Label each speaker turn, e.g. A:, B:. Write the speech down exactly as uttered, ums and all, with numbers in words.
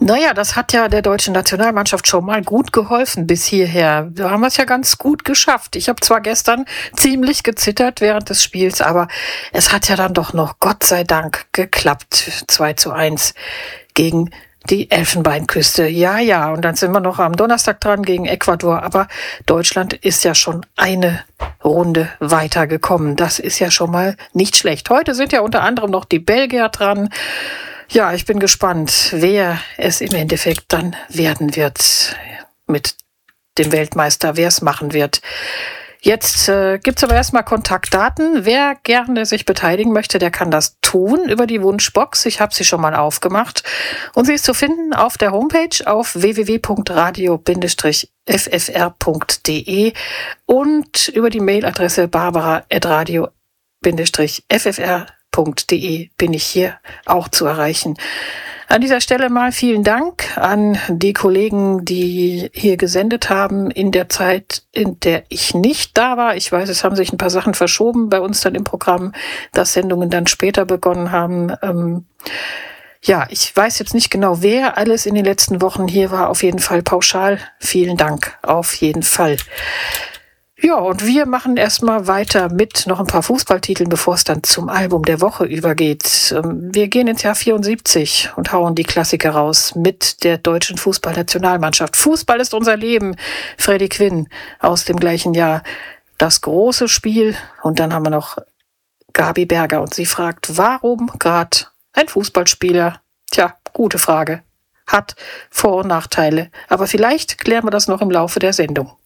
A: Naja, das hat ja der deutschen Nationalmannschaft schon mal gut geholfen bis hierher. Da haben wir es ja ganz gut geschafft. Ich habe zwar gestern ziemlich gezittert während des Spiels, aber es hat ja dann doch noch, Gott sei Dank, geklappt. zwei zu eins gegen die Elfenbeinküste. Ja, ja, und dann sind wir noch am Donnerstag dran gegen Ecuador. Aber Deutschland ist ja schon eine Runde weitergekommen. Das ist ja schon mal nicht schlecht. Heute sind ja unter anderem noch die Belgier dran. Ja, ich bin gespannt, wer es im Endeffekt dann werden wird mit dem Weltmeister, wer es machen wird. Jetzt äh, gibt's aber erstmal Kontaktdaten. Wer gerne sich beteiligen möchte, der kann das tun über die Wunschbox. Ich habe sie schon mal aufgemacht. Und sie ist zu finden auf der Homepage auf w w w punkt radio Bindestrich f f r punkt d e und über die Mailadresse barbara at radio Bindestrich f f r punkt d e bin ich hier auch zu erreichen. An dieser Stelle mal vielen Dank an die Kollegen, die hier gesendet haben in der Zeit, in der ich nicht da war. Ich weiß, es haben sich ein paar Sachen verschoben bei uns dann im Programm, dass Sendungen dann später begonnen haben. Ähm, ja, ich weiß jetzt nicht genau, wer alles in den letzten Wochen hier war. Auf jeden Fall pauschal vielen Dank, auf jeden Fall. Ja, und wir machen erstmal weiter mit noch ein paar Fußballtiteln, bevor es dann zum Album der Woche übergeht. Wir gehen ins Jahr vierundsiebzig und hauen die Klassiker raus mit der deutschen Fußballnationalmannschaft. Fußball ist unser Leben. Freddie Quinn aus dem gleichen Jahr. Das große Spiel. Und dann haben wir noch Gabi Berger und sie fragt, warum gerade ein Fußballspieler? Tja, gute Frage. Hat Vor- und Nachteile. Aber vielleicht klären wir das noch im Laufe der Sendung.